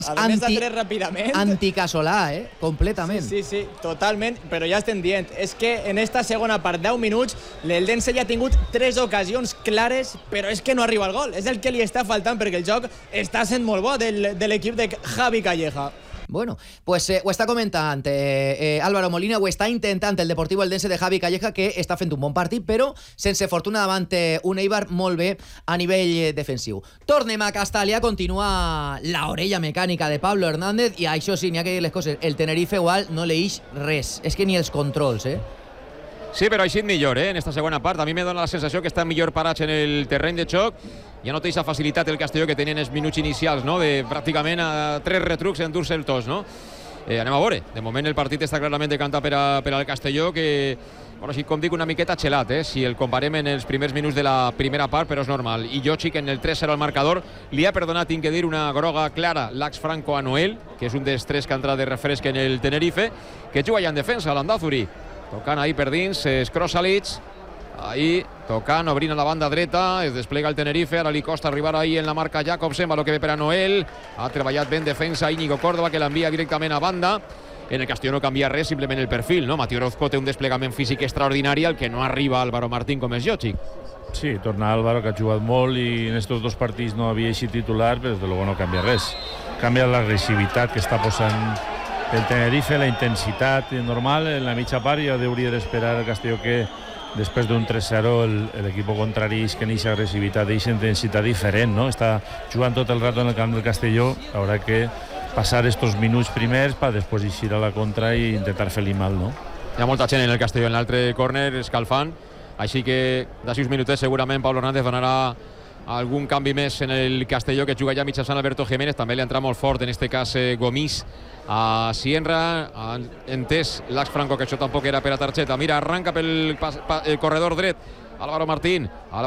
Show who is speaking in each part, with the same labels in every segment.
Speaker 1: A més de 3 ràpidament.
Speaker 2: Anticasolà, completament.
Speaker 1: Sí, totalment, però ja estem dient, és que en esta segona part, 10 minuts, l'Eldense ja ha tingut 3 ocasions clares, però és que no arriba al gol. És el que li està faltant, perquè el joc està sent molt bo de l'equip de Javi Calleja.
Speaker 2: Bueno, pues ho està comentant Álvaro Molina, ho està intentant el Deportivo Eldense de Javi Calleja, que està fent un bon partit, però sense fortuna davant un Eibar molt bé a nivell defensiu. Tornem a Castàlia, continua l'orella mecànica de Pablo Hernández, i això sí, n'hi ha que dir les coses, el Tenerife igual no leïx res, és que ni els controls,
Speaker 3: Sí, però ha eixit millor, en esta segona part. A mi me dona la sensació que està millor parats en el terreny de xoc. Ja no té aquesta facilitat el Castelló que tenien els minuts inicials, no? De pràcticament a 3 retrucs endur-se el tos, no? Anem a veure. De moment el partit està clarament decantat per al Castelló, que, bueno, així com dic, una miqueta xelat, si el comparem en els primers minuts de la primera part, però és normal. I Jokic en el 3-0 al marcador li ha perdonat, tinc que dir, una groga clara Lax Franco a Noel, que és un dels 3 que ha entrat de refresc en el Tenerife, que juga ja en defensa, l'Andázuri. Tocant ahí per dins, Skrosalic, ahí tocant, obrint a la banda dreta, es desplega el Tenerife, ara li costa arribar ahí en la marca Jacobsen, baló que ve per a Noel, ha treballat ben defensa Íñigo Córdoba, que l'envia directament a banda. En el Castelló no canvia res, simplement el perfil, no? Mateo Orozco té un desplegament físic extraordinari, al que no arriba Álvaro Martín com és Jokic.
Speaker 4: Sí, torna Álvaro, que ha jugat molt i en estos 2 partits no havia eixit titular, però des de luego no canvia res. Canvia l'agressivitat que està posant el Tenerife, la intensitat normal en la mitja part. Ja hauria d'esperar el Castelló que després d'un 3-0 l'equip contrari que n'eixa agressivitat, d'eixa intensitat diferent, no? Està jugant tot el rato en el camp del Castelló, haurà que passar estos minuts primers per després eixir a la contra i intentar fer-li mal, no?
Speaker 3: Hi ha molta gent en el Castelló, en l'altre córner escalfant, així que d'ací uns minutets segurament Pablo Hernández donarà algun canvi més en el Castelló, que juga ja mitjançant Alberto Jiménez. També li ha entrat molt fort, en este cas Gomis, a Sienra. Ha entès Lax Franco que això tampoc era per a targeta. Mira, arranca pel corredor dret Álvaro Martín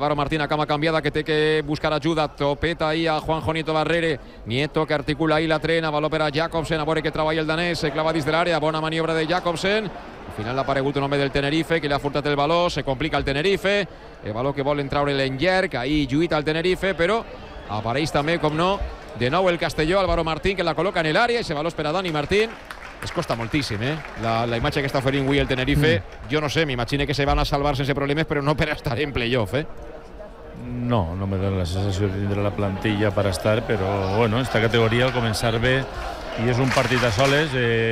Speaker 3: a cama canviada, que té que buscar ajuda. Topeta ahí a Juanjo Nieto Barrere. Nieto que articula ahí la trena, baló per a Jacobsen, a veure que treballa el danès, se clava dins de l'àrea, bona maniobra de Jacobsen. Al final ha aparegut un home del Tenerife que li ha furtat el baló, se complica el Tenerife, el baló que volen traure l'Engerc, ahí lluita el Tenerife, però apareix també, com no, de nou el Castelló, Álvaro Martín, que la col·loca en l'àrea, i se baló per a Dani Martín. Es costa moltíssim, la imatge que està oferint avui el Tenerife. Jo no sé, m'imagino que se van a salvar sense problemes, però no per estar en playoff,
Speaker 4: No me dona la sensació de tindre la plantilla per estar, però bueno, esta categoria al començar bé, i és un partit a soles,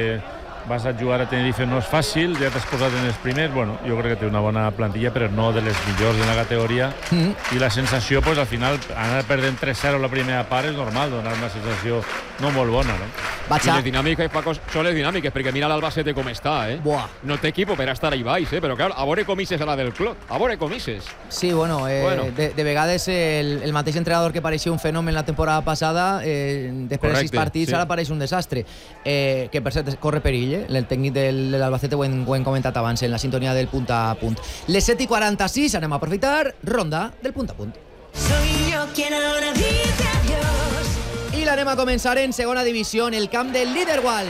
Speaker 4: vas a jugar a Tenerife, no és fàcil, ja t'has posat en els primers, bueno, jo crec que té una bona plantilla, però no de les millors de la categoria, i la sensació, pues al final, anar perdent 3-0 la primera part és normal, donar una sensació no molt bona, no?
Speaker 3: I les dinàmiques, Paco, són les dinàmiques, perquè mira l'Albacete com està, No té equipo per estar ahí baix, però clar, a veure com ixes a la del club, a veure com ixes.
Speaker 2: Sí, bueno. De vegades el mateix entrenador que pareixia un fenomen la temporada passada, després de 6 partits, ara pareix un desastre. Que per cert, corre perill, el tècnic de l'Albacete ho hem comentat abans en la sintonia del punt a punt. Les 7:46, anem a aprofitar ronda del punt a punt. Soy yo quien ahora dice adiós. I l'anem a començar en segona divisió, en el camp del Liderwall,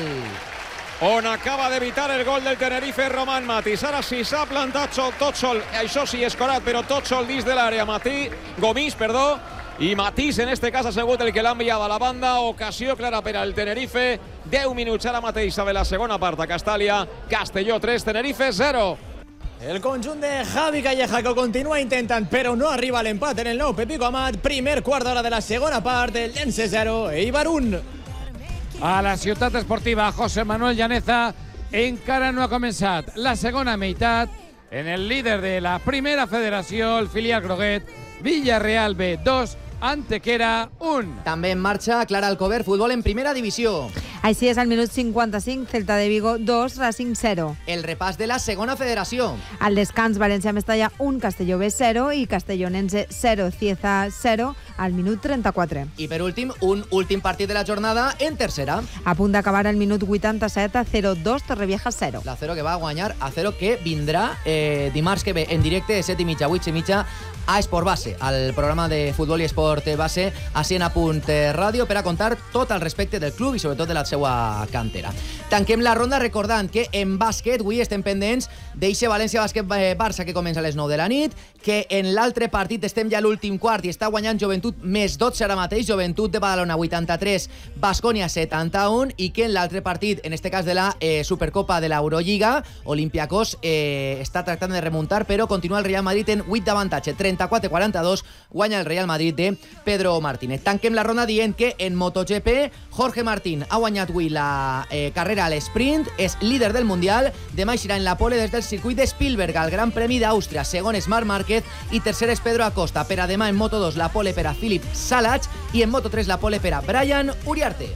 Speaker 3: on acaba d'evitar el gol del Tenerife Román Matis. Ara sí s'ha plantat tot sol, això sí, escorat, però tot sol dins de l'àrea. Gomis, i Matís en este cas ha sigut el que l'ha enviat a la banda. Ocasió clara per al Tenerife. 10 minuts ara mateix de la segona part a Castàlia. Castelló 3, Tenerife 0.
Speaker 1: El conjunt de Javi Calleja, que continua intentant, però no arriba a l'empat en el nou Pepico Amat. Primer quart d'hora de la segona part, el Llense 0, Eibar 1.
Speaker 5: A la ciutat esportiva José Manuel Llaneza encara no ha començat la segona meitat. En el líder de la primera federació, el filial groguet, Villarreal B 2, Antequera 1.
Speaker 2: També en marxa Clara Alcover, futbol en primera divisió.
Speaker 6: Així és, al minut 55, Celta de Vigo 2, Racing 0.
Speaker 2: El repàs de la segona federació.
Speaker 6: Al descans, València-Mestalla 1, Castelló B 0 i Castellonense 0, Cieza 0, al minut 34.
Speaker 2: I per últim, un últim partit de la jornada en tercera.
Speaker 6: A punt d'acabar el minut 87 a 0-2, Torrevieja 0.
Speaker 2: La 0 que va a guanyar a 0, que vindrà dimarts que ve en directe de 7:30 a 8:30 a Esport Base, al programa de futbol i esport base a Siena.radio per a contar tot al respecte del club i sobretot de la seva cantera. Tanquem la ronda recordant que en bàsquet avui estem pendents d'eixe València Bàsquet Barça que comença a les 9 de la nit, que en l'altre partit estem ja a l'últim quart i està guanyant Joventut més 12 ara mateix, Joventut de Badalona 83, Baskonia 71, i que en l'altre partit, en este cas de la Supercopa de l'Eurolliga, Olympiacos està tractant de remuntar, però continua el Real Madrid en 8 d'avantatge, 34-42, guanya el Real Madrid de Pedro Martínez. Tanquem la ronda dient que en MotoGP Jorge Martín ha guanyat avui la carrera a l'esprint, és líder del Mundial, demà eixirà en la pole des del circuit de Spielberg al Gran Premi d'Àustria, segon és Marc Márquez i tercer és Pedro Acosta. Per a demà en Moto2 la pole per a Philip Salatx i en Moto3 la pole per a Brian Uriarte.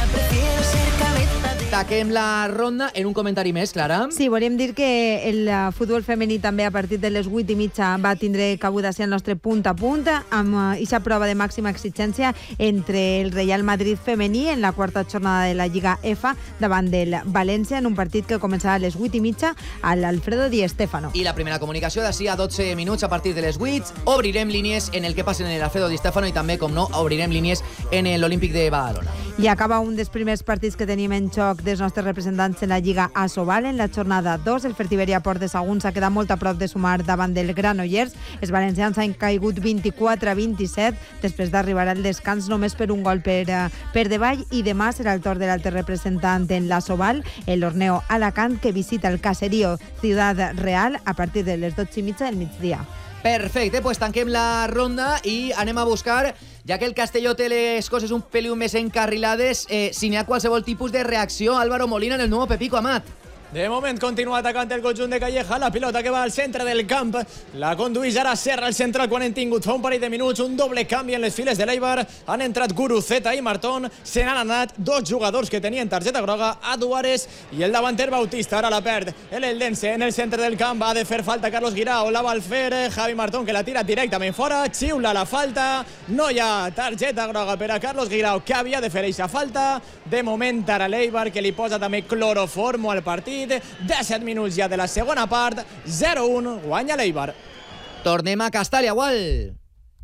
Speaker 2: Taquem la ronda en un comentari més, Clara.
Speaker 6: Sí, volíem dir que el futbol femení també a partir de les 8:30 va tindre cabuda ser el nostre punt a punt amb aquesta prova de màxima exigència entre el Real Madrid femení en la quarta jornada de la Lliga EFA davant del València en un partit que començarà a les 8:30 a l'Alfredo Di Stéfano.
Speaker 2: I la primera comunicació d'ací a 12 minuts a partir de les 8. Obrirem línies en el que passen en l'Alfredo Di Stéfano i també, com no, obrirem línies en l'Olímpic de Badalona.
Speaker 6: I acaba un dels primers partits que tenim en joc dels nostres representants en la Lliga Asobal. En la jornada 2, el Fertiberia Port de Sagunt s'ha quedat molt a prop de sumar davant del Granollers. Els valencians han caigut 24-27 després d'arribar al descans només per un gol per davall, i demà serà el torn de l'altre representant en l'Asobal, el Orneo Alacant, que visita el Caserío Ciudad Real a partir de les 12:30 del migdia.
Speaker 2: Perfecte, pues tanquem la ronda i anem a buscar, ja que el Castelló té les coses un peliu més encarrilades, si n'hi ha qualsevol tipus de reacció. Álvaro Molina en el nou Pepico Amat.
Speaker 1: De moment continua atacant el conjunt de Calleja, la pilota que va al centre del camp, la conduïs ara Serra al central quan han tingut fa un parell de minuts un doble canvi en les files de l'Eibar, han entrat Guruceta i Martón, se n'han anat dos jugadors que tenien targeta groga, Aduares i el davanter Bautista, ara la perd el Eldense en el centre del camp, ha de fer falta Carlos Guirao, la va fer Javi Martón que la tira directament fora, xiula la falta, no hi ha targeta groga per a Carlos Guirao que havia de fer eixa falta, de moment ara l'Eibar que li posa també cloroformo al partit, 17 minuts ja de la segona part, 0-1, guanya l'Eibar.
Speaker 2: Tornem a Castalla, Gual.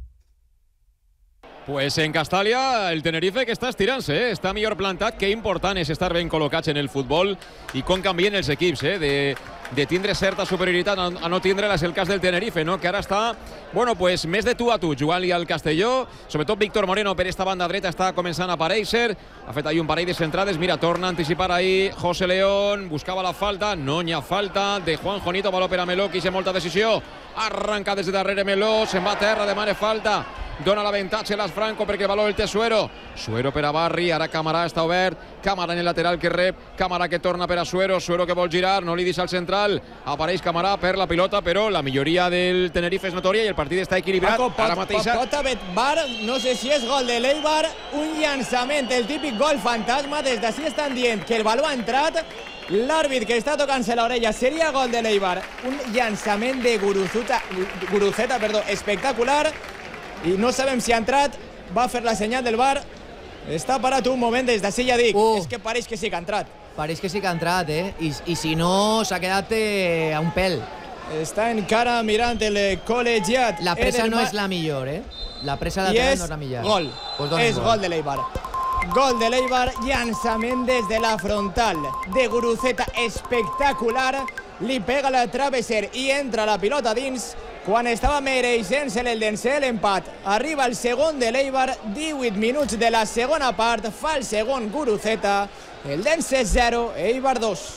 Speaker 3: Pues en Castalla el Tenerife que està estirant-se, està millor plantat, que important és estar ben col·locats en el futbol i com canvien els equips, de tindre certa superioritat a no tindre-la, és el cas del Tenerife, no? Que ara està, bueno, pues més de tu a tu, jugant-li al Castelló, sobretot Víctor Moreno per esta banda dreta està començant a aparèixer, ha fet ahí un parell de centrades, mira, torna a anticipar ahí José León, buscava la falta, no n'hi ha falta, de Juan Jonito, valor per a Meló, que hi molta decisió, arranca des de darrere Meló, se'n va a terra, demana falta, dona l'avantatge a Las Franco perquè el valor el té Suero per a Barri, ara Camarà està obert, Camarà en el lateral que rep, Camarà que torna per a Suero que vol girar, no li deixa al central, apareix Camarà per la pilota, però la milloria del Tenerife és notòria i el partit està equilibrat. Ara mateixa
Speaker 1: pot haver VAR, no sé si és gol de l'Eibar, un llançament, el típic gol fantasma, des d'ací estan dient que el baló ha entrat, l'àrbit que està tocant-se l'orella, seria gol de l'Eibar, un llançament de Guruceta, espectacular, i no sabem si ha entrat, va fer la senyal del VAR, està parat un moment, des d'ací ja dic, és que pareix que sí que ha entrat.
Speaker 2: Pareix que sí que ha entrat, I si no, s'ha quedat a un pèl.
Speaker 1: Està encara mirant el col·legiat.
Speaker 2: La pressa no és la millor, La pressa lateral no és la millor.
Speaker 1: Gol. És gol de l'Eibar. Gol de l'Eibar, llançament des de la frontal de Guruceta, espectacular, li pega la travesser i entra la pilota dins, quan estava mereixent-se l'Eldense l'empat. Arriba el segon de l'Eibar, 18 minuts de la segona part, fa el segon Guruceta, Eldense 0, Eibar 2.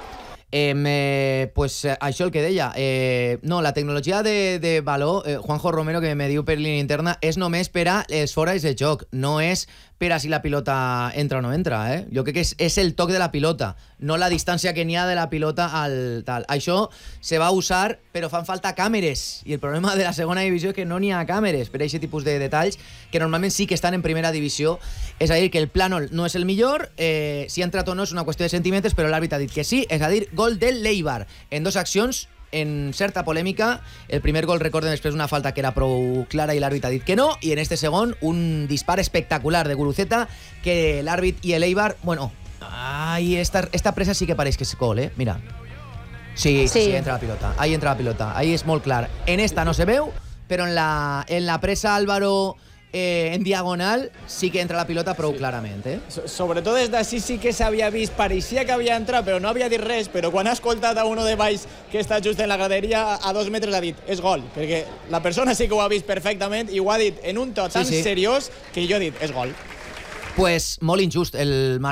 Speaker 2: Pues això el que deia, no, la tecnologia de baló, Juanjo Romero que me diu per línia interna, és només per a els fores de joc, no és per a si la pilota entra o no entra, Jo crec que és el toc de la pilota, no la distància que n'hi ha de la pilota al tal. Això se va usar, però fan falta càmeres, i el problema de la segona divisió és que no n'hi ha càmeres per a aquest tipus de detalls, que normalment sí que estan en primera divisió, és a dir, que el plànol no és el millor, si ha entrat o no és una qüestió de centímetres, però l'àrbit ha dit que sí, és a dir, gol del l'Eibar, en dos accions, en certa polèmica. El primer gol, recorden, després una falta que era prou clara i l'àrbit ha dit que no, i en este segon un dispar espectacular de Guruceta que l'àrbit i l'Eibar, bueno, esta presa sí que pareix que és gol, mira. Sí, entra la pilota, ahí entra la pilota, ahí és molt clar. En esta no se veu, però en la presa Álvaro en diagonal sí que entra la pilota prou clarament.
Speaker 1: Sobretot des d'ací sí que s'havia vist, pareixia que havia entrat, però no havia dit res, però quan ha escoltat a uno de baix que està just en la graderia a 2 metres ha dit, és gol, perquè la persona sí que ho ha vist perfectament i ho ha dit en un to tan seriós que jo he dit, és gol.
Speaker 2: Pues molt injust el